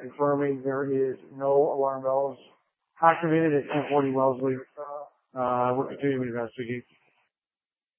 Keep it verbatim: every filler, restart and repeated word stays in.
confirming there is no alarm bells activated at ten forty Wellesley. Uh, we're continuing to investigate.